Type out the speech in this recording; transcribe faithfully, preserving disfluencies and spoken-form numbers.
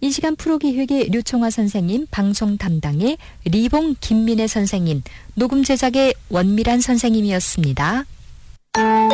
이 시간 프로기획의 류총화 선생님, 방송 담당의 리봉 김민혜 선생님, 녹음 제작의 원미란 선생님이었습니다.